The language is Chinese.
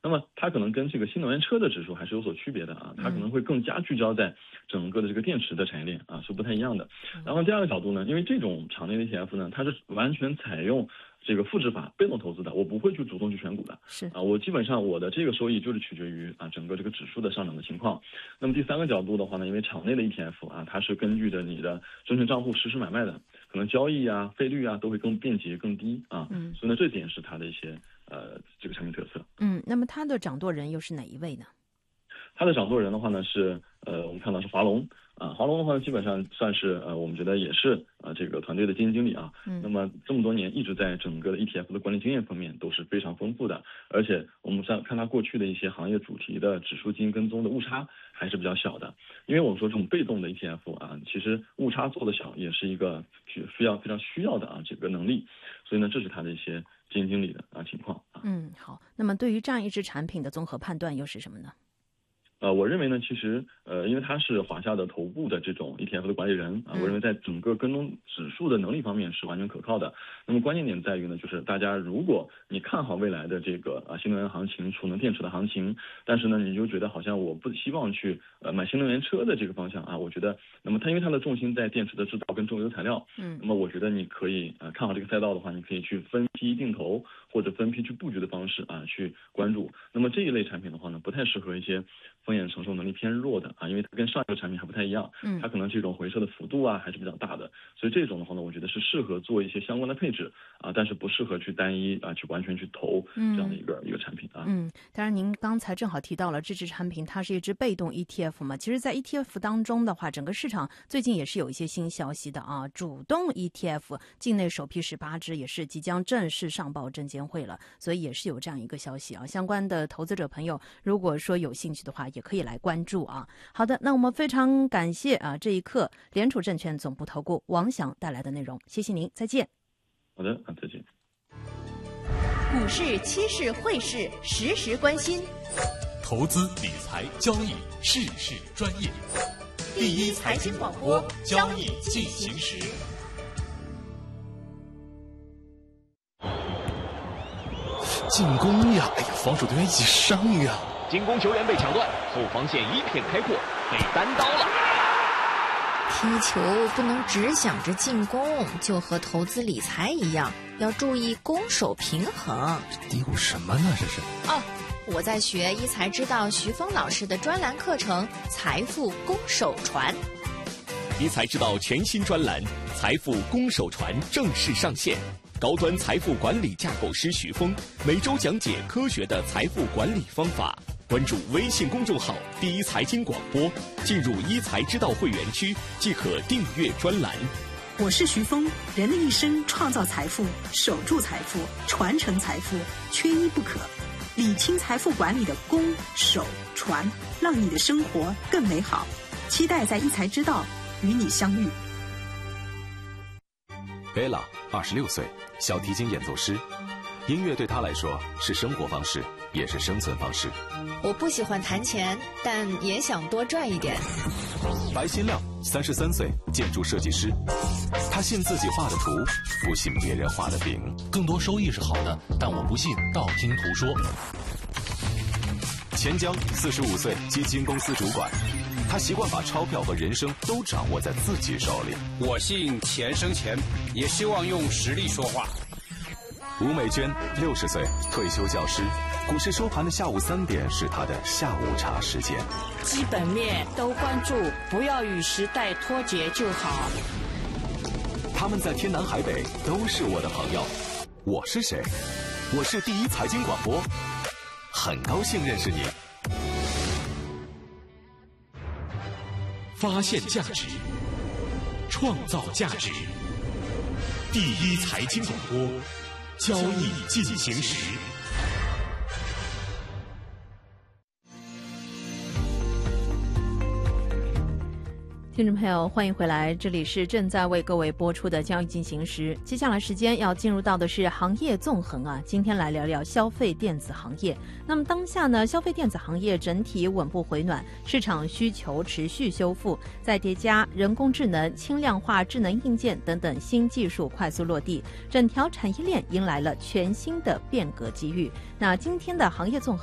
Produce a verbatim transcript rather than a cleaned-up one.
那么它可能跟这个新能源车的指数还是有所区别的啊，它可能会更加聚焦在整个的这个电池的产业链啊，是不太一样的。然后第二个角度呢，因为这种场内的 E T F 呢，它是完全采用这个复制法被动投资的，我不会去主动去选股的， 是啊，我基本上我的这个收益就是取决于啊整个这个指数的上涨的情况。那么第三个角度的话呢，因为场内的 E T F 啊，它是根据着你的证券账户实时买卖的，可能交易啊、费率啊都会更便捷、更低啊，嗯，所以呢，这点是它的一些呃这个产品特色。 嗯，那么它的掌舵人又是哪一位呢？ 它的掌舵人的话呢是呃我们看到是华龙。啊，华龙的话基本上算是呃，我们觉得也是呃这个团队的基金经理啊。嗯。那么这么多年一直在整个的 E T F 的管理经验方面都是非常丰富的，而且我们在看他过去的一些行业主题的指数基金跟踪的误差还是比较小的。因为我们说这种被动的 E T F 啊，其实误差做的小也是一个需要非常需要的啊这个能力，所以呢，这是他的一些基金经理的啊情况啊。 嗯，好。那么对于这样一只产品的综合判断又是什么呢？ 呃，我认为呢，其实呃，因为他是华夏的头部的这种 E T F 的管理人啊，我认为在整个跟踪指数的能力方面是完全可靠的。那么关键点在于呢，就是大家如果你看好未来的这个啊新能源行情、储能电池的行情，但是呢你就觉得好像我不希望去呃买新能源车的这个方向啊，我觉得那么它因为它的重心在电池的制造跟重油材料，嗯，那么我觉得你可以呃看好这个赛道的话，你可以去分批定投或者分批去布局的方式啊去关注。那么这一类产品的话呢，不太适合一些风险承受能力偏弱的啊，因为它跟上一个产品还不太一样，嗯，它可能这种回撤的幅度啊还是比较大的，所以这种的话呢，我觉得是适合做一些相关的配置啊，但是不适合去单一啊去完全去投这样的一个、嗯、一个产品啊。 嗯，当然您刚才正好提到了这支产品，它是一支被动 E T F 嘛，其实在 E T F 当中的话，整个市场最近也是有一些新消息的啊，主动 E T F 境内首批十八支也是即将正式上报证监会了，所以也是有这样一个消息啊，相关的投资者朋友如果说有兴趣的话，也可以来关注啊。好的，那我们非常感谢啊这一刻联储证券总部投顾王翔带来的内容，谢谢您，再见。 好的，啊，再见。 股市、期市、汇市，时时关心。 投资理财交易，事事专业。第一财经广播，交易进行时。进攻呀！哎呀，防守队员一起伤呀！ 进攻球员被抢断，后防线一片开阔，被单刀了。 踢球不能只想着进攻，就和投资理财一样，要注意攻守平衡。 嘀咕什么呢？这是哦，我在学一财之道徐峰老师的专栏课程《财富攻守传》。 一财之道全新专栏《财富攻守传》正式上线。高端财富管理架构师徐峰每周讲解科学的财富管理方法。关注微信公众号“第一财经广播”，进入一财之道会员区即可订阅专栏。 我是徐峰，人的一生创造财富、守住财富、传承财富，缺一不可。理清财富管理的攻、守、传，让你的生活更美好。期待在一财之道与你相遇。 贝拉二十六岁，小提琴演奏师。音乐对他来说是生活方式，也是生存方式。 我不喜欢弹钱，但也想多赚一点。 白新亮三十三岁，建筑设计师。他信自己画的图，不信别人画的饼。 更多收益是好的，但我不信道听途说。 钱江四十五岁，基金公司主管。他习惯把钞票和人生都掌握在自己手里。 我信钱生钱，也希望用实力说话。 吴美娟六十岁，退休教师。股市收盘的下午三点是他的下午茶时间。 基本面都关注，不要与时代脱节就好。 他们在天南海北都是我的朋友。我是谁？我是第一财经广播，很高兴认识你。 发现价值，创造价值。第一财经广播，交易进行时。 听众朋友，欢迎回来，这里是正在为各位播出的交易进行时。接下来时间要进入到的是行业纵横啊，今天来聊聊消费电子行业。那么当下呢，消费电子行业整体稳步回暖，市场需求持续修复，再叠加人工智能、轻量化智能硬件等等新技术快速落地，整条产业链迎来了全新的变革机遇。那今天的行业纵横